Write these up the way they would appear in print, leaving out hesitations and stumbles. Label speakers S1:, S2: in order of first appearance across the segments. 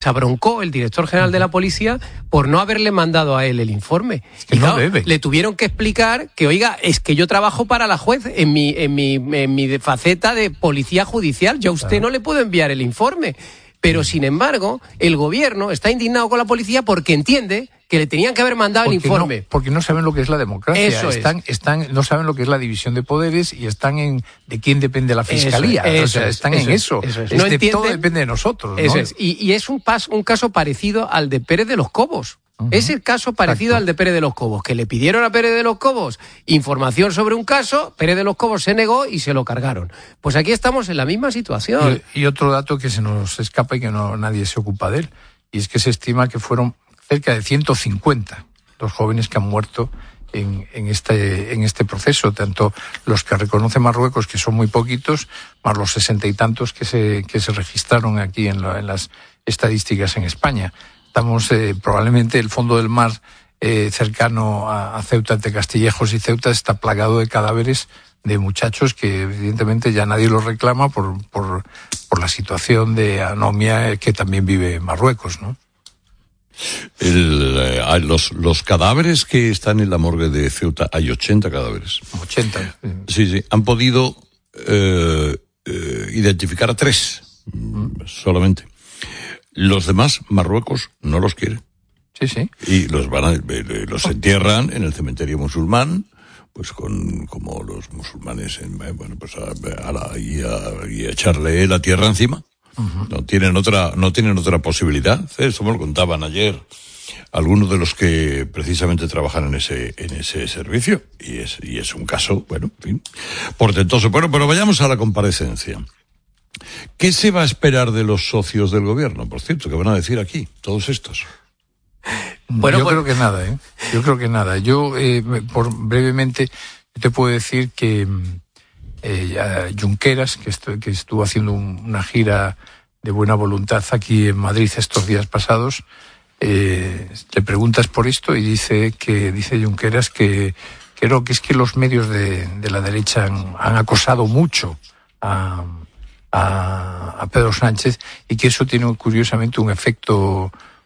S1: se abroncó el director general de la policía por no haberle mandado a él el informe.
S2: Es que no debe.
S1: Le tuvieron que explicar que, oiga, es que yo trabajo para la juez en mi faceta de policía judicial, yo a usted no le puedo enviar el informe. Pero, sin embargo, el gobierno está indignado con la policía porque entiende que le tenían que haber mandado el informe.
S2: Porque no saben lo que es la democracia.
S1: Eso
S2: no saben lo que es la división de poderes y están en de quién depende la fiscalía. Están en eso.
S1: No entienden,
S2: todo depende de nosotros, ¿no?
S1: Eso es. Y es un caso parecido al de Pérez de los Cobos. Es el caso parecido al de Pérez de los Cobos, que le pidieron a Pérez de los Cobos información sobre un caso, Pérez de los Cobos se negó y se lo cargaron. Pues aquí estamos en la misma situación.
S2: Y otro dato que se nos escapa y que nadie se ocupa de él, y es que se estima que fueron cerca de 150 los jóvenes que han muerto en este proceso, tanto los que reconoce Marruecos, que son muy poquitos, más los 60 y tantos que se registraron aquí en las estadísticas en España. Estamos probablemente el fondo del mar cercano a Ceuta, entre Castillejos y Ceuta, está plagado de cadáveres de muchachos que evidentemente ya nadie los reclama por la situación de anomia que también vive Marruecos, ¿no?
S3: Los cadáveres que están en la morgue de Ceuta, hay 80 cadáveres.
S2: 80.
S3: Sí. Han podido identificar a 3 solamente. Los demás, Marruecos no los quiere.
S2: Sí.
S3: Y los entierran en el cementerio musulmán, pues como los musulmanes, y a echarle la tierra encima. No tienen otra posibilidad. Eso me lo contaban ayer algunos de los que precisamente trabajan en ese servicio. Y es un caso, en fin, portentoso. Bueno, pero vayamos a la comparecencia. ¿Qué se va a esperar de los socios del gobierno, por cierto, que van a decir aquí, todos estos?
S2: Yo creo que nada, ¿eh? Yo creo que nada. Brevemente, te puedo decir que Junqueras, que estuvo haciendo una gira de buena voluntad aquí en Madrid estos días pasados, le preguntas por esto y dice Junqueras que creo que es que los medios de la derecha han acosado mucho a Pedro Sánchez y que eso tiene curiosamente un efecto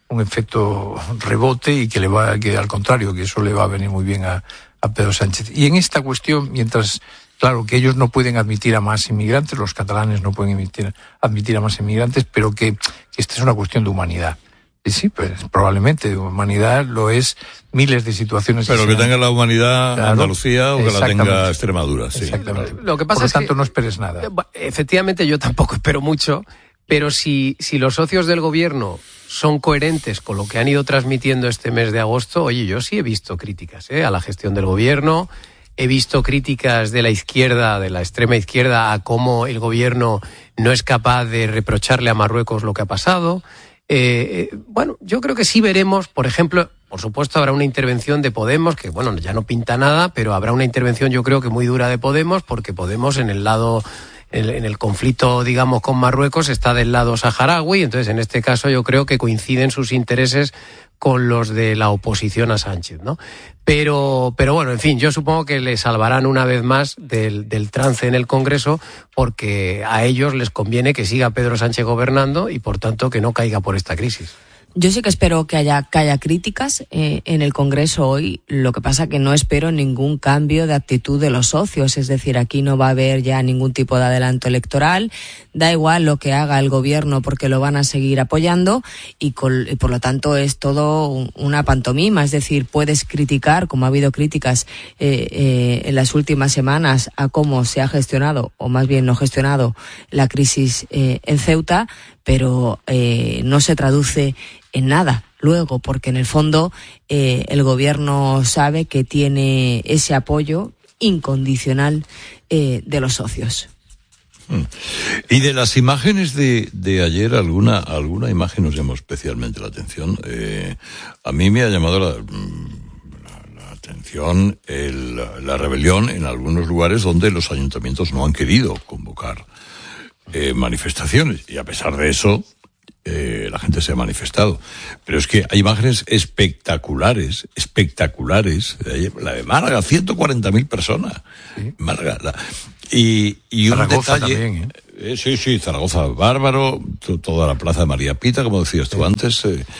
S2: rebote y que al contrario, que eso le va a venir muy bien a Pedro Sánchez. Y en esta cuestión, claro que ellos no pueden admitir a más inmigrantes, los catalanes no pueden admitir a más inmigrantes, pero que esta es una cuestión de humanidad. Y sí, pues probablemente humanidad lo es miles de situaciones.
S3: Pero que tenga la humanidad Andalucía o que la tenga Extremadura. Sí.
S2: Exactamente.
S1: Lo que pasa
S2: Por lo tanto, no esperes nada.
S1: Efectivamente, yo tampoco espero mucho, pero si los socios del gobierno son coherentes con lo que han ido transmitiendo este mes de agosto, oye, yo sí he visto críticas a la gestión del gobierno, he visto críticas de la izquierda, de la extrema izquierda, a cómo el gobierno no es capaz de reprocharle a Marruecos lo que ha pasado. Yo creo que sí veremos, por ejemplo, por supuesto habrá una intervención de Podemos, que ya no pinta nada, pero habrá una intervención yo creo que muy dura de Podemos, porque Podemos en el conflicto, digamos, con Marruecos está del lado saharaui, entonces en este caso yo creo que coinciden sus intereses con los de la oposición a Sánchez, ¿no? Pero en fin, yo supongo que le salvarán una vez más del trance en el Congreso, porque a ellos les conviene que siga Pedro Sánchez gobernando y por tanto que no caiga por esta crisis.
S4: Yo sí que espero que haya críticas en el Congreso hoy. Lo que pasa que no espero ningún cambio de actitud de los socios. Es decir, aquí no va a haber ya ningún tipo de adelanto electoral. Da igual lo que haga el gobierno porque lo van a seguir apoyando y por lo tanto es todo una pantomima. Es decir, puedes criticar, como ha habido críticas en las últimas semanas, a cómo se ha gestionado, o más bien no gestionado, la crisis en Ceuta, pero no se traduce en nada luego, porque en el fondo el gobierno sabe que tiene ese apoyo incondicional de los socios.
S3: Y de las imágenes de ayer, alguna imagen nos llamó especialmente la atención. A mí me ha llamado la atención la rebelión en algunos lugares donde los ayuntamientos no han querido convocar manifestaciones, y a pesar de eso la gente se ha manifestado. Pero es que hay imágenes espectaculares. La de Málaga, 140.000 personas. Sí. Málaga. Y un
S2: Zaragoza
S3: detalle
S2: también,
S3: Sí, Zaragoza, bárbaro, toda la plaza de María Pita, como decías tú antes.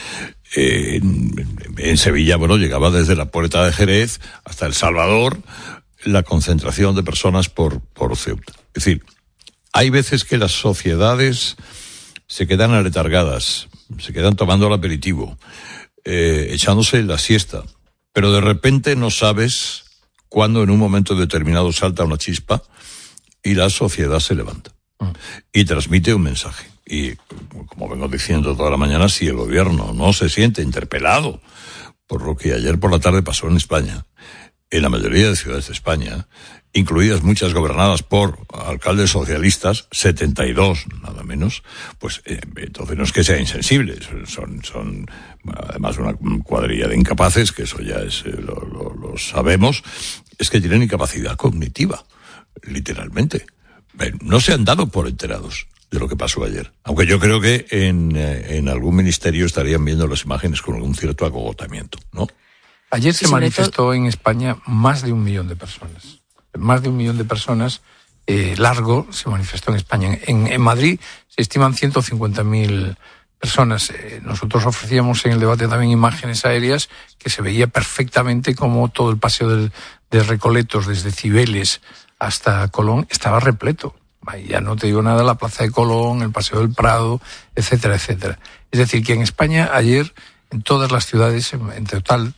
S3: En Sevilla, llegaba desde la Puerta de Jerez hasta El Salvador la concentración de personas por Ceuta. Es decir, hay veces que las sociedades se quedan aletargadas, se quedan tomando el aperitivo, echándose la siesta, pero de repente no sabes cuándo en un momento determinado salta una chispa y la sociedad se levanta y transmite un mensaje. Y, como vengo diciendo toda la mañana, si el gobierno no se siente interpelado por lo que ayer por la tarde pasó en España, en la mayoría de ciudades de España, incluidas muchas gobernadas por alcaldes socialistas, 72 nada menos, pues entonces no es que sea insensible, son además una cuadrilla de incapaces, que eso ya es lo sabemos, es que tienen incapacidad cognitiva, literalmente. No se han dado por enterados de lo que pasó ayer. Aunque yo creo que en algún ministerio estarían viendo las imágenes con algún cierto agotamiento, ¿no?
S2: Ayer se manifestó en España más de 1 millón de personas. Más de 1 millón de personas, largo, se manifestó en España. En Madrid se estiman 150.000 personas. Nosotros ofrecíamos en el debate también imágenes aéreas que se veía perfectamente como todo el paseo de Recoletos, desde Cibeles hasta Colón, estaba repleto. Ya no te digo nada, la Plaza de Colón, el Paseo del Prado, etcétera, etcétera. Es decir, que en España ayer, en todas las ciudades, en total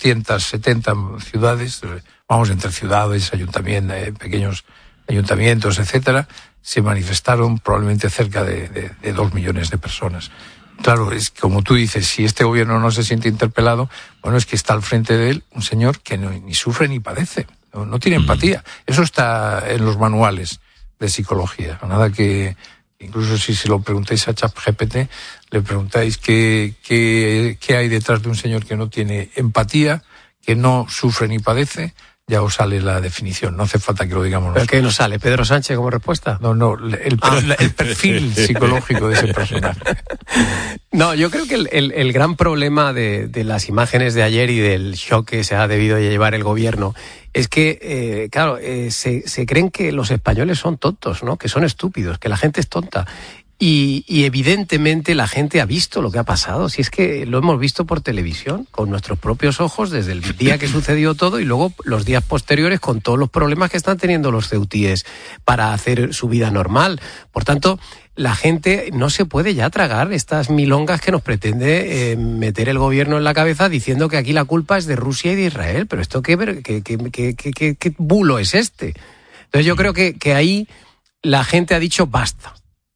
S2: 270 ciudades, entre ciudades, ayuntamientos, pequeños ayuntamientos, etcétera, se manifestaron probablemente cerca de 2 millones de personas. Claro, es como tú dices, si este gobierno no se siente interpelado, es que está al frente de él un señor que ni sufre ni padece, no tiene empatía. Eso está en los manuales de psicología. Nada que, incluso si se lo preguntáis a ChatGPT, le preguntáis qué hay detrás de un señor que no tiene empatía, que no sufre ni padece, ya os sale la definición, no hace falta que lo digamos nosotros.
S1: ¿Pero qué nos sale? ¿Pedro Sánchez como respuesta?
S2: No, el perfil psicológico de ese personaje.
S1: No, yo creo que el gran problema de las imágenes de ayer y del shock que se ha debido llevar el gobierno es que, se creen que los españoles son tontos, ¿no? Que son estúpidos, que la gente es tonta. Y evidentemente la gente ha visto lo que ha pasado. Si es que lo hemos visto por televisión, con nuestros propios ojos, desde el día que sucedió todo y luego los días posteriores con todos los problemas que están teniendo los ceutíes para hacer su vida normal. Por tanto, la gente no se puede ya tragar estas milongas que nos pretende meter el gobierno en la cabeza diciendo que aquí la culpa es de Rusia y de Israel. Pero esto qué bulo es este. Entonces yo creo que ahí la gente ha dicho basta.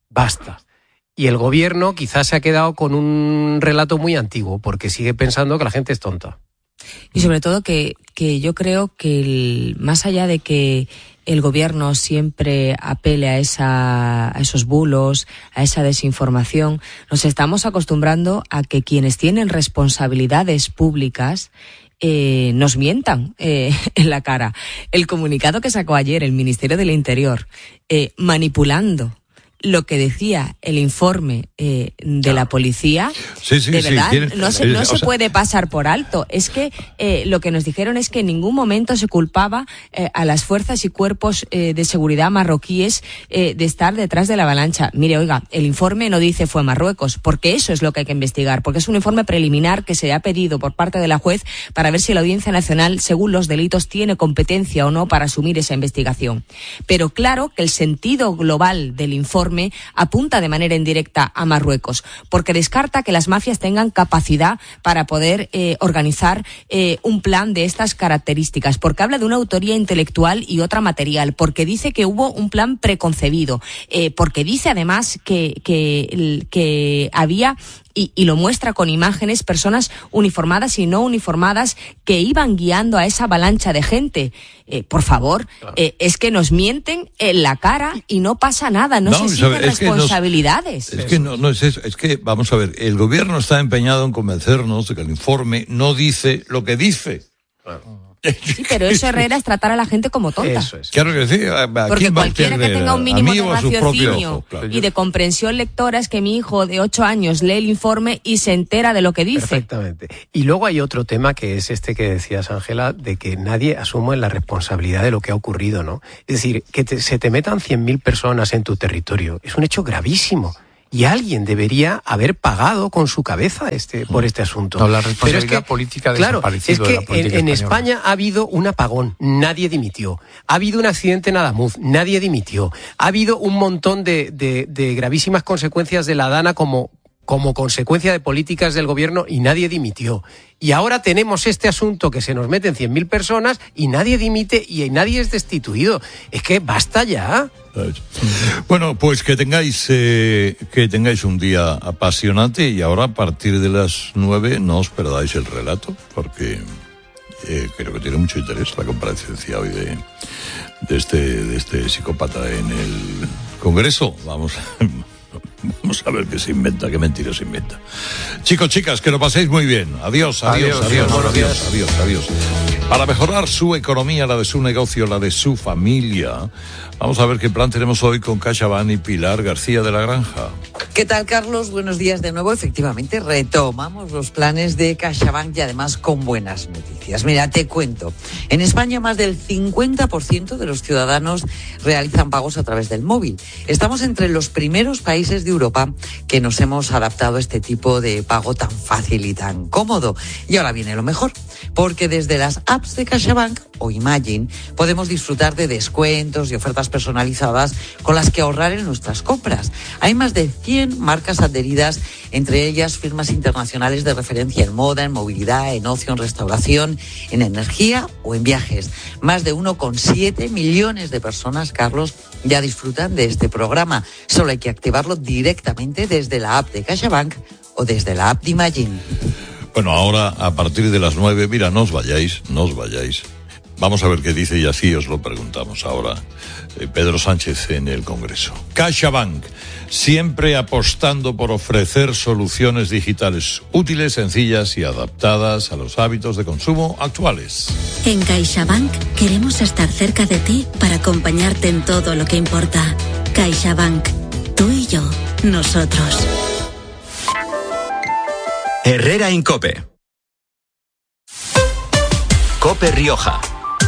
S1: Y el gobierno quizás se ha quedado con un relato muy antiguo, porque sigue pensando que la gente es tonta.
S4: Y sobre todo que yo creo que más allá de que el gobierno siempre apele a esos bulos, a esa desinformación, nos estamos acostumbrando a que quienes tienen responsabilidades públicas nos mientan en la cara. El comunicado que sacó ayer el Ministerio del Interior, manipulando lo que decía el informe de la policía, de verdad, no se puede pasar por alto. Es que lo que nos dijeron es que en ningún momento se culpaba a las fuerzas y cuerpos de seguridad marroquíes de estar detrás de la avalancha. Mire, oiga, el informe no dice fue Marruecos, porque eso es lo que hay que investigar, porque es un informe preliminar que se ha pedido por parte de la juez para ver si la Audiencia Nacional, según los delitos, tiene competencia o no para asumir esa investigación. Pero claro que el sentido global del informe apunta de manera indirecta a Marruecos, porque descarta que las mafias tengan capacidad para poder organizar un plan de estas características, porque habla de una autoría intelectual y otra material, porque dice que hubo un plan preconcebido, porque dice además que había y lo muestra con imágenes, personas uniformadas y no uniformadas que iban guiando a esa avalancha de gente. Por favor, es que nos mienten en la cara y no pasa nada, no se exigen responsabilidades.
S3: Es que, vamos a ver, el gobierno está empeñado en convencernos de que el informe no dice lo que dice. Claro.
S4: Sí, pero eso, Herrera, es tratar a la gente como tonta.
S1: Eso es.
S3: Claro que sí.
S4: Porque cualquiera que tenga un mínimo de
S3: raciocinio
S4: y de comprensión lectora es que mi hijo de 8 años lee el informe y se entera de lo que dice.
S1: Perfectamente. Y luego hay otro tema que es este que decías, Ángela, de que nadie asume la responsabilidad de lo que ha ocurrido, ¿no? Es decir, que se te metan 100.000 personas en tu territorio es un hecho gravísimo. Y alguien debería haber pagado con su cabeza por este asunto.
S2: No, la responsabilidad política desaparecido de la política
S1: en
S2: española.
S1: España ha habido un apagón, nadie dimitió. Ha habido un accidente en Adamuz, nadie dimitió. Ha habido un montón de gravísimas consecuencias de la Dana como consecuencia de políticas del gobierno y nadie dimitió. Y ahora tenemos este asunto que se nos meten 100.000 personas y nadie dimite y nadie es destituido. Es que basta ya.
S3: Bueno, pues que tengáis un día apasionante y ahora a partir de las 9 no os perdáis el relato porque creo que tiene mucho interés la comparecencia hoy de este psicópata en el Congreso. Vamos a ver qué se inventa, qué mentira se inventa. Chicos, chicas, que lo paséis muy bien. Adiós. Para mejorar su economía, la de su negocio, la de su familia, vamos a ver qué plan tenemos hoy con CaixaBank y Pilar García de la Granja.
S5: ¿Qué tal, Carlos? Buenos días de nuevo. Efectivamente, retomamos los planes de CaixaBank y además con buenas noticias. Mira, te cuento. En España más del 50% de los ciudadanos realizan pagos a través del móvil. Estamos entre los primeros países de Europa que nos hemos adaptado a este tipo de pago tan fácil y tan cómodo. Y ahora viene lo mejor, porque desde las apps de CaixaBank o Imagine podemos disfrutar de descuentos y ofertas personalizadas con las que ahorrar en nuestras compras. Hay más de 100 marcas adheridas, entre ellas firmas internacionales de referencia en moda, en movilidad, en ocio, en restauración, en energía o en viajes. Más de 1,7 millones de personas, Carlos, ya disfrutan de este programa. Solo hay que activarlo directamente desde la app de CaixaBank o desde la app de Imagine.
S3: Bueno, ahora a partir de las 9, mira, no os vayáis. Vamos a ver qué dice y así os lo preguntamos ahora. Pedro Sánchez en el Congreso. CaixaBank, siempre apostando por ofrecer soluciones digitales útiles, sencillas y adaptadas a los hábitos de consumo actuales.
S6: En CaixaBank queremos estar cerca de ti para acompañarte en todo lo que importa. CaixaBank, tú y yo, nosotros.
S7: Herrera en COPE. COPE Rioja.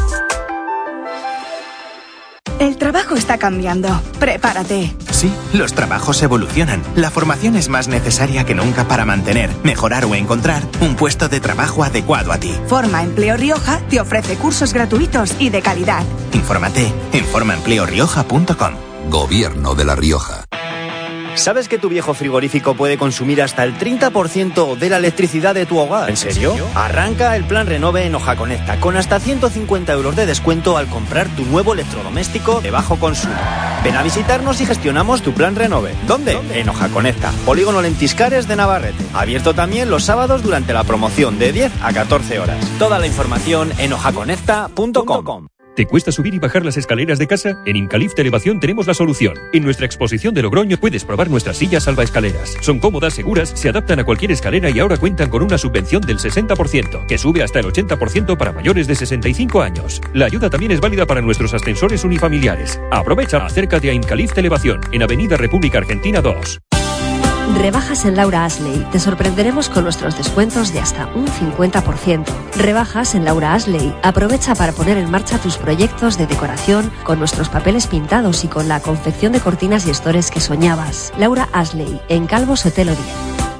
S8: El trabajo está cambiando. Prepárate.
S9: Sí, los trabajos evolucionan. La formación es más necesaria que nunca para mantener, mejorar o encontrar un puesto de trabajo adecuado a ti.
S8: Forma Empleo Rioja te ofrece cursos gratuitos y de calidad.
S9: Infórmate en formaempleorioja.com.
S10: Gobierno de La Rioja.
S11: ¿Sabes que tu viejo frigorífico puede consumir hasta el 30% de la electricidad de tu hogar? ¿En serio? Arranca el plan Renove en Hoja Conecta con hasta 150 € de descuento al comprar tu nuevo electrodoméstico de bajo consumo. Ven a visitarnos y gestionamos tu plan Renove. ¿Dónde? En Hoja Conecta, Polígono Lentiscares de Navarrete. Abierto también los sábados durante la promoción de 10 a 14 horas. Toda la información en hojaconecta.com.
S12: ¿Te cuesta subir y bajar las escaleras de casa? En Incalift Elevación tenemos la solución. En nuestra exposición de Logroño puedes probar nuestras sillas salvaescaleras. Son cómodas, seguras, se adaptan a cualquier escalera y ahora cuentan con una subvención del 60%, que sube hasta el 80% para mayores de 65 años. La ayuda también es válida para nuestros ascensores unifamiliares. Aprovecha, acércate a Incalift Elevación, en Avenida República Argentina 2.
S13: Rebajas en Laura Ashley. Te sorprenderemos con nuestros descuentos de hasta un 50%. Rebajas en Laura Ashley. Aprovecha para poner en marcha tus proyectos de decoración con nuestros papeles pintados y con la confección de cortinas y estores que soñabas. Laura Ashley, en Calvo Sotelo 10.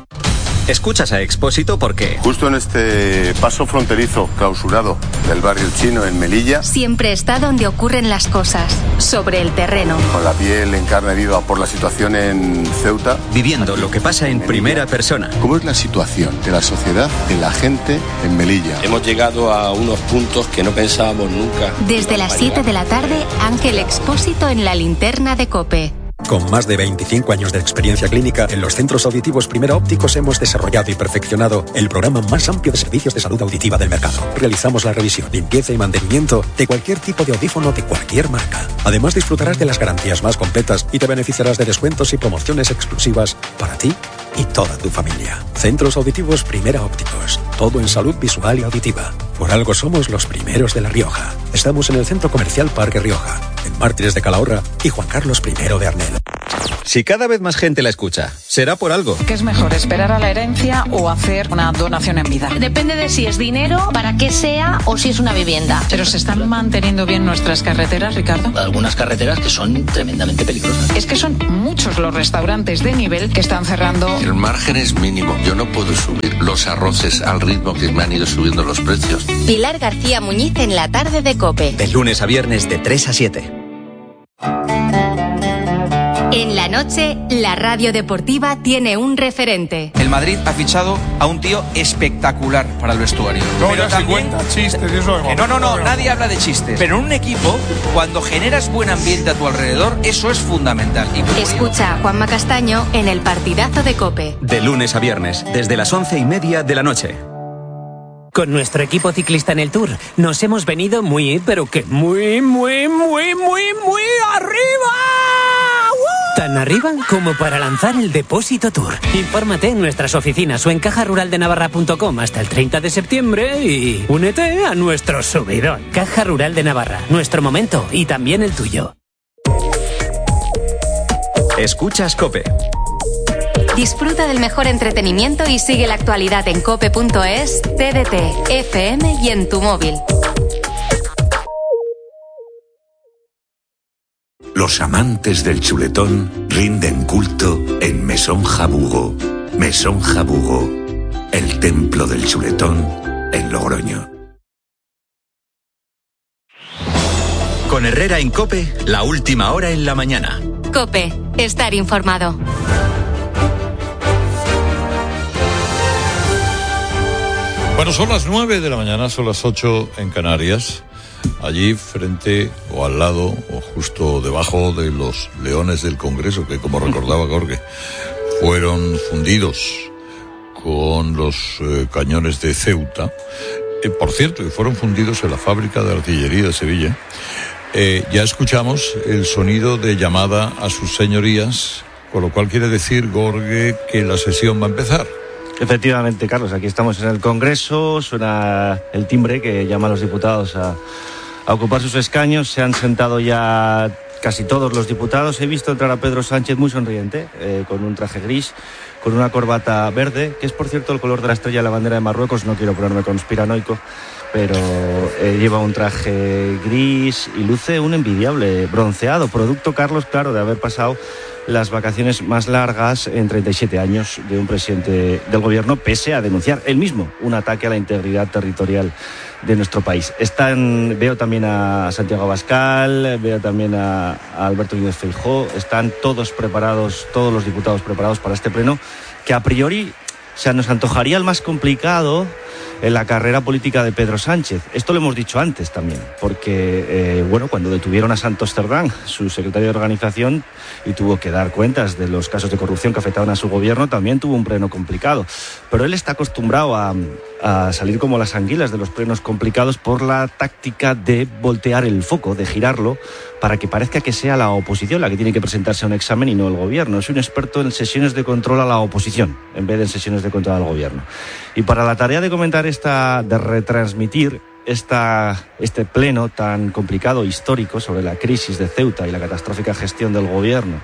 S7: Escuchas a Expósito porque...
S14: Justo en este paso fronterizo clausurado del barrio chino en Melilla...
S15: Siempre está donde ocurren las cosas, sobre el terreno.
S14: Con la piel en carne viva por la situación en Ceuta...
S7: Viviendo lo que pasa en primera persona.
S14: ¿Cómo es la situación de la sociedad, de la gente en Melilla?
S16: Hemos llegado a unos puntos que no pensábamos nunca.
S15: Desde las 7 de la tarde, Ángel Expósito en la linterna de COPE.
S17: Con más de 25 años de experiencia clínica, en los centros auditivos Primera Ópticos hemos desarrollado y perfeccionado el programa más amplio de servicios de salud auditiva del mercado. Realizamos la revisión, limpieza y mantenimiento de cualquier tipo de audífono de cualquier marca. Además, disfrutarás de las garantías más completas y te beneficiarás de descuentos y promociones exclusivas para ti y toda tu familia. Centros Auditivos Primera Ópticos. Todo en salud visual y auditiva. Por algo somos los primeros de La Rioja. Estamos en el Centro Comercial Parque Rioja, en Mártires de Calahorra y Juan Carlos I de Arnel.
S7: Si cada vez más gente la escucha, será por algo.
S18: ¿Qué es mejor, esperar a la herencia o hacer una donación en vida?
S19: Depende de si es dinero, para qué sea o si es una vivienda.
S18: ¿Pero se están manteniendo bien nuestras carreteras, Ricardo?
S20: Algunas carreteras que son tremendamente peligrosas.
S18: Es que son muchos los restaurantes de nivel que están cerrando.
S14: El margen es mínimo. Yo no puedo subir los arroces al ritmo que me han ido subiendo los precios.
S15: Pilar García Muñiz en la tarde de COPE.
S7: De lunes a viernes de 3 a 7.
S15: En la noche, la radio deportiva tiene un referente.
S21: El Madrid ha fichado a un tío espectacular para el vestuario.
S2: No,
S21: pero
S2: ya
S21: también...
S2: cuenta chistes y eso.
S21: No, nadie habla de chistes. Pero en un equipo, cuando generas buen ambiente a tu alrededor, eso es fundamental.
S15: Escucha a Juanma Castaño en el partidazo de COPE.
S7: De lunes a viernes, desde las 11:30 de la noche.
S22: Con nuestro equipo ciclista en el Tour, nos hemos venido muy arriba. Tan arriba como para lanzar el Depósito Tour. Infórmate en nuestras oficinas o en cajaruraldenavarra.com hasta el 30 de septiembre y únete a nuestro subidón. Caja Rural de Navarra, nuestro momento y también el tuyo.
S7: Escuchas COPE.
S15: Disfruta del mejor entretenimiento y sigue la actualidad en cope.es, TDT, FM y en tu móvil.
S10: Los amantes del chuletón rinden culto en Mesón Jabugo. Mesón Jabugo, el templo del chuletón en Logroño.
S7: Con Herrera en COPE, la última hora en la mañana.
S15: COPE, estar informado.
S3: Bueno, son las 9 de la mañana, son las 8 en Canarias. Allí frente o al lado o justo debajo de los leones del Congreso, que como recordaba Jorge, fueron fundidos con los cañones de Ceuta. Por cierto, que fueron fundidos en la fábrica de artillería de Sevilla. Ya escuchamos el sonido de llamada a sus señorías, con lo cual quiere decir, Jorge, que la sesión va a empezar.
S23: Efectivamente, Carlos, aquí estamos en el Congreso, suena el timbre que llama a los diputados a ocupar sus escaños. Se han sentado ya casi todos los diputados. He visto entrar a Pedro Sánchez muy sonriente, con un traje gris, con una corbata verde, que es por cierto el color de la estrella de la bandera de Marruecos. No quiero ponerme conspiranoico, pero lleva un traje gris y luce un envidiable bronceado, producto, Carlos, claro, de haber pasado las vacaciones más largas en 37 años de un presidente del gobierno, pese a denunciar él mismo un ataque a la integridad territorial de nuestro país. Veo también a Santiago Abascal, veo también a Alberto Núñez Feijóo. Están todos preparados, todos los diputados preparados para este pleno, que a priori nos antojaría el más complicado en la carrera política de Pedro Sánchez. Esto lo hemos dicho antes también, porque cuando detuvieron a Santos Cerdán, su secretario de organización, y tuvo que dar cuentas de los casos de corrupción que afectaban a su gobierno, también tuvo un pleno complicado. Pero él está acostumbrado a salir como las anguilas de los plenos complicados por la táctica de voltear el foco, de girarlo, para que parezca que sea la oposición la que tiene que presentarse a un examen y no el gobierno. Es un experto en sesiones de control a la oposición, en vez de en sesiones de control al gobierno. Y para la tarea de comentar de retransmitir este pleno tan complicado, histórico, sobre la crisis de Ceuta y la catastrófica gestión del gobierno,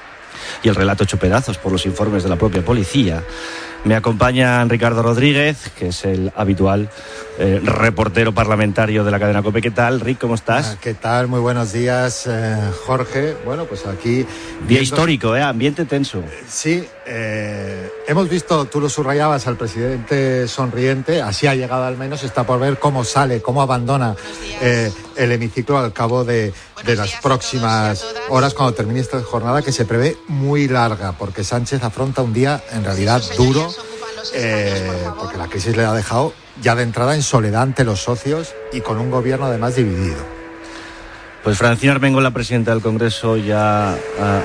S23: y el relato hecho pedazos por los informes de la propia policía, me acompaña Ricardo Rodríguez, que es el habitual reportero parlamentario de la cadena COPE. ¿Qué tal, Rick? ¿Cómo estás?
S24: ¿Qué tal? Muy buenos días, Jorge. Bueno, pues aquí...
S21: Día histórico, ambiente tenso.
S24: Sí, hemos visto, tú lo subrayabas, al presidente sonriente, así ha llegado al menos, está por ver cómo sale, cómo abandona el hemiciclo al cabo de las próximas horas, cuando termine esta jornada, que se prevé muy larga, porque Sánchez afronta un día en realidad duro, porque la crisis le ha dejado ya de entrada en soledad ante los socios y con un gobierno además dividido.
S21: Pues Francina Armengol, la presidenta del Congreso, ya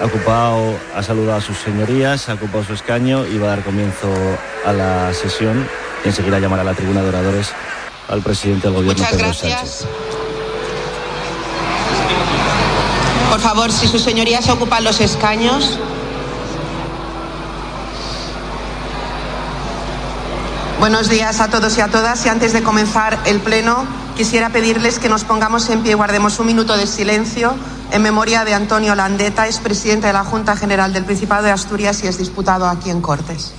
S21: ha saludado a sus señorías, ha ocupado su escaño y va a dar comienzo a la sesión, y enseguida llamará a la tribuna de oradores al presidente del gobierno, Pedro Sánchez.
S25: Por favor, si sus señorías ocupan los escaños. Buenos días a todos y a todas. Y antes de comenzar el pleno, quisiera pedirles que nos pongamos en pie y guardemos un minuto de silencio en memoria de Antonio Landeta, expresidente de la Junta General del Principado de Asturias y exdiputado aquí en Cortes.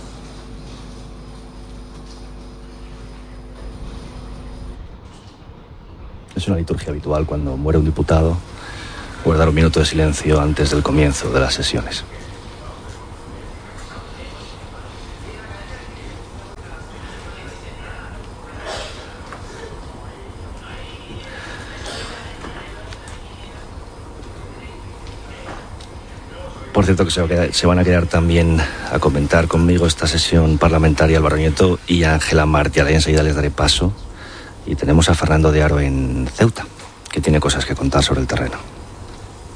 S21: Es una liturgia habitual cuando muere un diputado guardar un minuto de silencio antes del comienzo de las sesiones. Por cierto que se van a quedar también a comentar conmigo esta sesión parlamentaria Álvaro Nieto y Ángela Martial. Enseguida les daré paso. Y tenemos a Fernando de Aro en Ceuta, que tiene cosas que contar sobre el terreno.